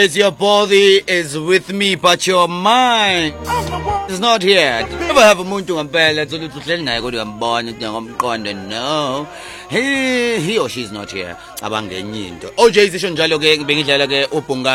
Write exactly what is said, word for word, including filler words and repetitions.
Your body is with me, but your mind is not here. Never have a moon to compare. Let's look to I go to a born no. He he or she is not here. Abangenyindo. O J session jalo ke bengidlala ke upunga